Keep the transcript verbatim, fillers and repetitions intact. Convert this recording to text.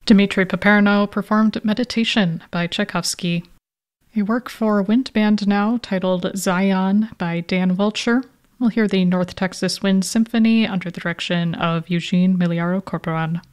Dmitri Paperno performed Meditation by Tchaikovsky. A work for wind band now titled Zion by Dan Wiltshire. We'll hear the North Texas Wind Symphony under the direction of Eugene Miliaro Corporan.